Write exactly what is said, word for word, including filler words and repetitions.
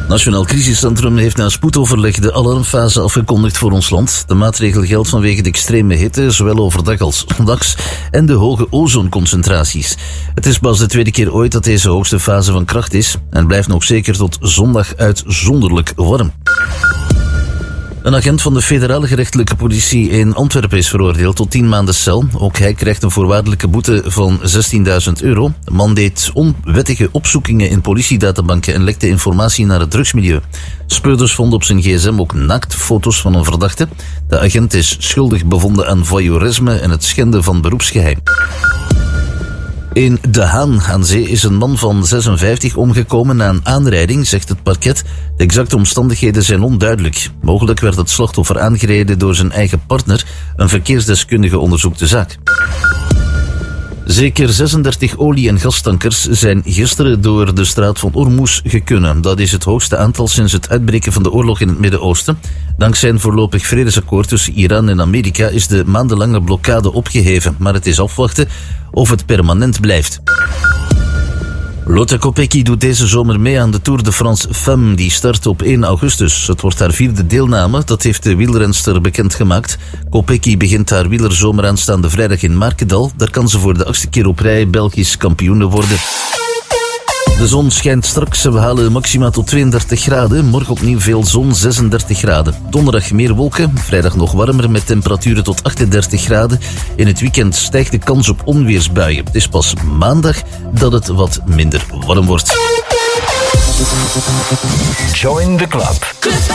Nationaal Crisiscentrum heeft na spoedoverleg de alarmfase afgekondigd voor ons land. De maatregel geldt vanwege de extreme hitte, zowel overdag als 's nachts, en de hoge ozonconcentraties. Het is pas de tweede keer ooit dat deze hoogste fase van kracht is en blijft nog zeker tot zondag uitzonderlijk warm. Een agent van de federale gerechtelijke politie in Antwerpen is veroordeeld tot tien maanden cel. Ook hij krijgt een voorwaardelijke boete van zestienduizend euro. De man deed onwettige opzoekingen in politiedatabanken en lekte informatie naar het drugsmilieu. Speurders vonden op zijn gsm ook naaktfoto's van een verdachte. De agent is schuldig bevonden aan voyeurisme en het schenden van beroepsgeheim. In De Haan aan Zee is een man van zesenvijftig omgekomen na een aanrijding, zegt het parket. De exacte omstandigheden zijn onduidelijk. Mogelijk werd het slachtoffer aangereden door zijn eigen partner. Een verkeersdeskundige onderzoekt de zaak. Zeker zesendertig olie- en gastankers zijn gisteren door de straat van Ormuz gekunnen. Dat is het hoogste aantal sinds het uitbreken van de oorlog in het Midden-Oosten. Dankzij een voorlopig vredesakkoord tussen Iran en Amerika is de maandenlange blokkade opgeheven. Maar het is afwachten of het permanent blijft. Lotte Kopecky doet deze zomer mee aan de Tour de France Femme. Die start op één augustus. Het wordt haar vierde deelname, dat heeft de wielrenster bekendgemaakt. Kopecky begint haar wielerzomer aanstaande vrijdag in Markendal. Daar kan ze voor de achtste keer op rij Belgisch kampioene worden. De zon schijnt straks, we halen maxima tot tweeëndertig graden. Morgen opnieuw veel zon, zesendertig graden. Donderdag meer wolken, vrijdag nog warmer met temperaturen tot achtendertig graden. In het weekend stijgt de kans op onweersbuien. Het is pas maandag dat het wat minder warm wordt. Join the club.